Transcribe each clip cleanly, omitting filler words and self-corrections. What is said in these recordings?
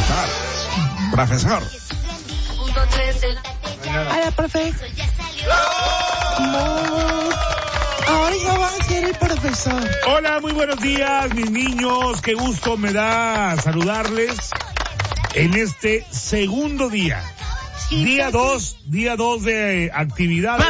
tal? Profesor. Hola, profe. Ahora va a ser el profesor. Hola, muy buenos días, mis niños. Qué gusto me da saludarles en este segundo día. Sí, Día 2 de actividades.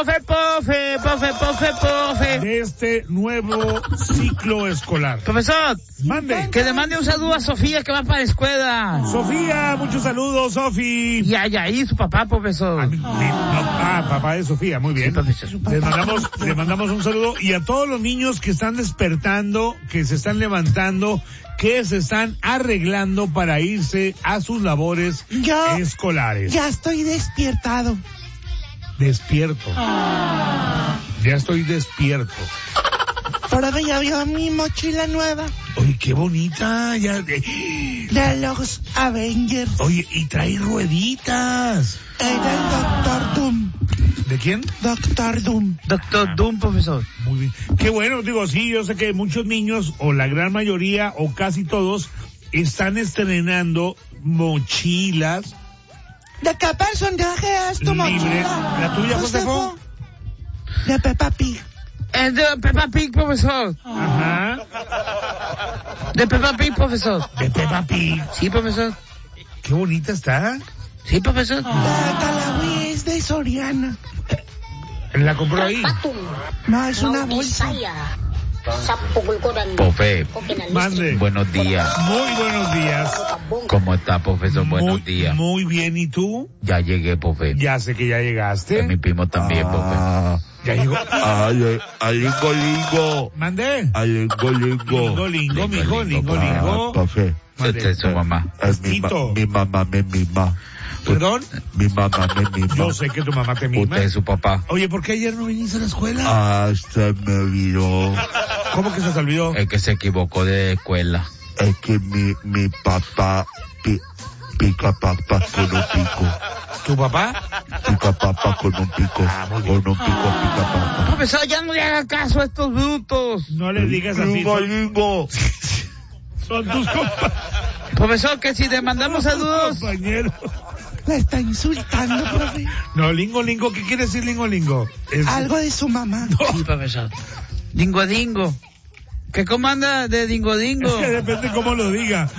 Profe. De este nuevo ciclo escolar. Profesor, Mande. que le mande un saludo a Sofía que va para la escuela. Sofía, muchos saludos, Sofi. Y ahí su papá, profesor. Papá de Sofía, muy bien. Sí, profesor. Le mandamos un saludo y a todos los niños que están despertando, que se están levantando, que se están arreglando para irse a sus labores escolares. Ya estoy despiertado. Despierto. Ya estoy despierto. Profe, ya vio mi mochila nueva Oye, qué bonita. de los Avengers. Oye, y trae rueditas. Es del Doctor Doom. ¿De quién? Doctor Doom. Doctor Doom, profesor. Muy bien. Qué bueno, digo, sí, yo sé que muchos niños, o la gran mayoría, o casi todos, están estrenando mochilas. ¿De qué personaje es tu Libre. mochila? ¿La tuya, Josefo? De Peppa Pig. Es de Peppa Pig, profesor. Ajá. De Peppa Pig, profesor. De Peppa Pig. Sí, profesor. Qué bonita está. Sí, profesor. La Talawi es de Soriana. La compró ahí. No, es una bolsa. Profe, Mande. buenos días. Muy buenos días. ¿Cómo está, profesor? Buenos días. Muy bien, ¿y tú? Ya llegué, profe. Ya sé que ya llegaste. Mi primo también, profe. Ya llegó. Lingo. Mande. Lingo. Lingo. Profe, Esta es su mamá. es Tito. mi mamá me mima. ¿Perdón? Mi mamá me mima. Yo sé que tu mamá te mima. Usted es su papá. Oye, ¿por qué ayer no viniste a la escuela? Se me olvidó. ¿Cómo que se te olvidó? El que se equivocó de escuela. Es que mi papá pica papa con un pico. ¿Tu papá? Pica papa con un pico. Muy bien. Con un pico pica papa. Profesor, ya no le haga caso a estos brutos. No le digas así. Lingo. Son tus Profesor, que si le mandamos saludos. compañeros. La está insultando, profe. No, Lingo, ¿qué quiere decir Lingo? Es... Algo de su mamá. Sí, profesor. Dingo. ¿Qué comanda de Dingo? Es que depende cómo lo diga.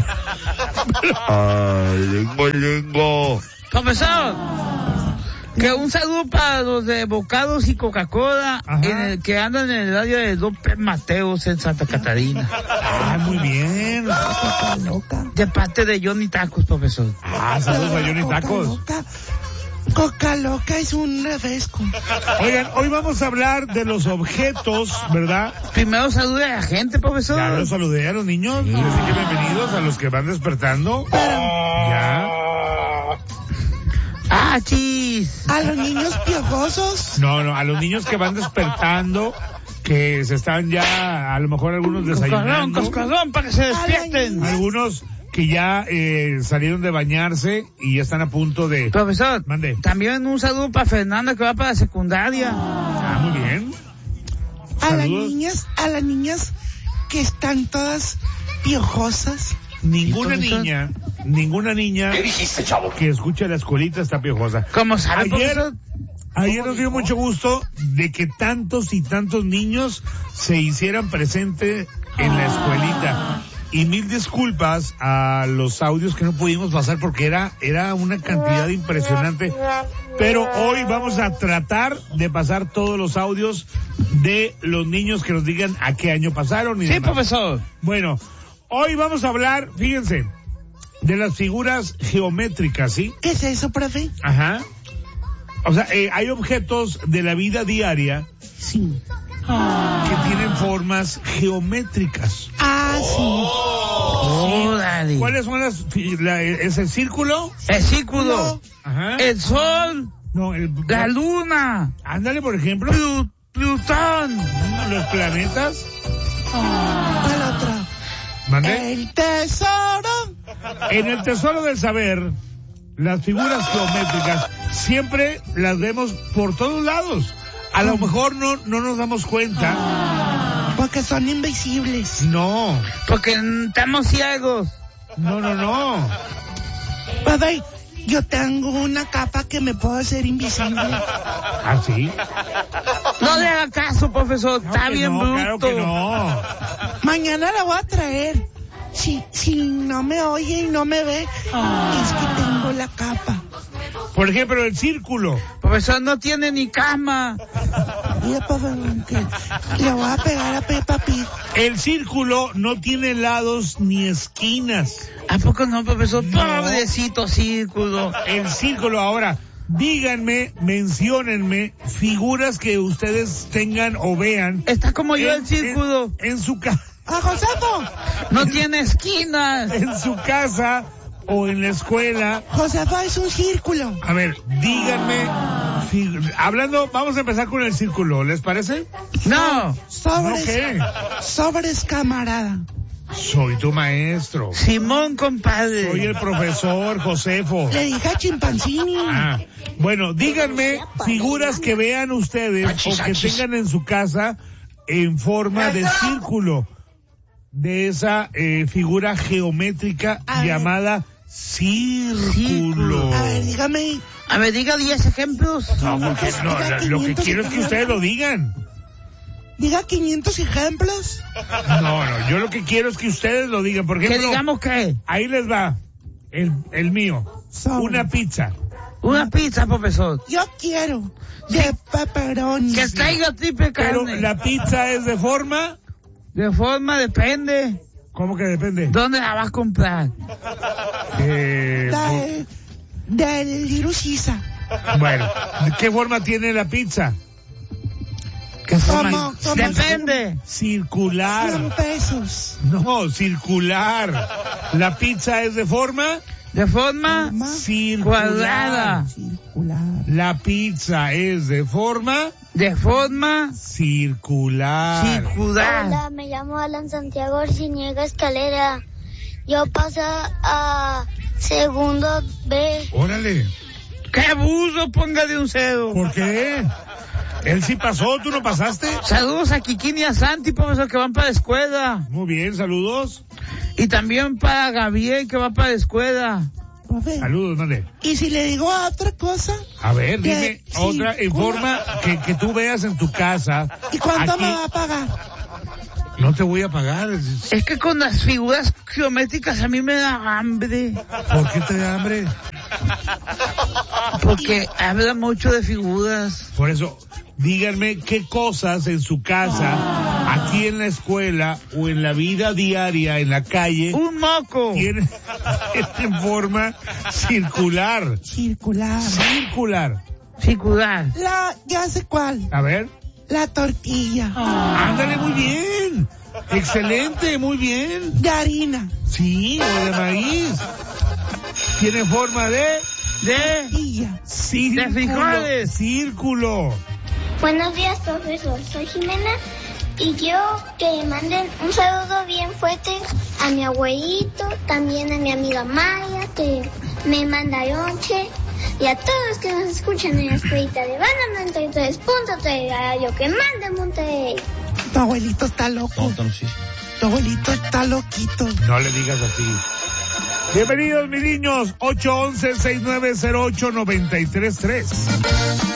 Lingo. Profesor, que un saludo para los de Bocados y Coca-Cola que andan en el área de López Mateos en Santa Catarina. Muy bien. De parte de Johnny Tacos, profesor. Saludos a Johnny Tacos. Coca Loca es un refresco. Oigan, hoy vamos a hablar de los objetos, ¿verdad? Primero salude a la gente, profesor. Ya los saludé a los niños. Así que bienvenidos a los que van despertando. Ya. Chis. A los niños piojosos. No, a los niños que van despertando, que se están ya, a lo mejor algunos desayunando. Coscadón, para que se despierten. Algunos que ya salieron de bañarse y ya están a punto de... Profesor, Mande. también un saludo para Fernanda que va para la secundaria. Muy bien. A Saludos. las niñas que están todas piojosas. Ninguna ¿Y profesor? niña que escucha la escuelita está piojosa. ¿Cómo sabe, profesor? Ayer nos dio mucho gusto de que tantos y tantos niños se hicieran presente en la escuelita. Y mil disculpas a los audios que no pudimos pasar porque era una cantidad impresionante. Pero hoy vamos a tratar de pasar todos los audios de los niños que nos digan a qué año pasaron. Y Sí, demás. profesor. Bueno, hoy vamos a hablar, fíjense, de las figuras geométricas, ¿sí? ¿Qué es eso, profe? Ajá. O sea, hay objetos de la vida diaria Sí. que tienen formas geométricas. Sí. Órale. ¿Cuáles son es el círculo? El círculo. Ajá. El sol. No, La luna. Ándale, por ejemplo. Plutón. Los planetas. ¿Cuál otra? ¿Mande? El tesoro. En el tesoro del saber, las figuras geométricas siempre las vemos por todos lados. A lo mejor no nos damos cuenta. Porque son invisibles. No. Porque estamos ciegos. No. Profe, yo tengo una capa que me puedo hacer invisible. ¿Ah, sí? No le haga caso, profesor. No, Está que bien no, bruto. claro que no. Mañana la voy a traer. Si no me oye y no me ve, es que tengo la capa. Por ejemplo, el círculo. Profesor, no tiene ni cama. Mira, profe, que le voy a pegar a Peppa Pig. El círculo no tiene lados ni esquinas. ¿A poco no, profesor? No. Pobrecito círculo. El círculo, ahora, díganme, menciónenme figuras que ustedes tengan o vean. Está como yo el círculo. En su casa. ¡Ah, Josefo! No tiene esquinas. En su casa o en la escuela. Josefo es un círculo. A ver, díganme, hablando, vamos a empezar con el círculo, ¿les parece? No. Sobres. ¿No qué? Sobres, camarada. Soy tu maestro. Simón, compadre. Soy el profesor Josefo. Le dije a Chimpancini. Ah, bueno, díganme figuras que vean ustedes o que tengan en su casa en forma de círculo. De esa figura geométrica llamada círculo. A ver, dígame. A ver, diga 10 ejemplos. No, porque no, lo que quiero es que ustedes lo digan. Diga 500 ejemplos. No, yo lo que quiero es que ustedes lo digan. Por Que ejemplo, digamos que ahí les va el mío. Sobre. Una pizza. una pizza, profesor. Yo quiero de pepperoni. Que traiga triple Pero carne. la pizza es de forma. De forma depende. ¿Cómo que depende? ¿Dónde la vas a comprar? Del Little Caesar. Bueno, ¿qué forma tiene la pizza? ¿Qué forma? ¿Cómo? Depende. Circular. 100 pesos. No, circular. La pizza es de forma De forma circular. cuadrada. Circular. La pizza es de forma De forma circular. circular. Hola, me llamo Alan Santiago Arciniega Escalera. Yo paso a segundo B. Órale. ¡Qué abuso! Póngale un cero. ¿Por qué? Él sí pasó, ¿tú no pasaste? Saludos a Kikín y a Santi, profesor, que van para la escuela. Muy bien, saludos. Y también para Gabriel, que va para la escuela. Profe, Saludos, mande. ¿y si le digo otra cosa? A ver, Que dime otra en circula. forma que tú veas en tu casa. ¿Y cuánto Aquí me va a pagar? no te voy a pagar. Es que con las figuras geométricas a mí me da hambre. ¿Por qué te da hambre? Porque habla mucho de figuras. Por eso, díganme qué cosas en su casa, aquí en la escuela o en la vida diaria, en la calle, Un moco. tienen en forma circular. Circular. Circular. Circular. Ya sé cuál. A ver. La tortilla. Ándale, muy bien. Excelente, muy bien. De harina. Sí, o de maíz. Tiene forma de Tortilla. círculo. De frijoles. Círculo. Buenos días, profesor. Soy Jimena y quiero que manden un saludo bien fuerte a mi abuelito, también a mi amiga Maya, que me manda lonche, y a todos los que nos escuchan en la escuelita de Banda 93.3 Radio que manden Monterrey. Tu abuelito está loco. Tu abuelito está loquito. No le digas así. Bienvenidos, mis niños. 811-6908-933.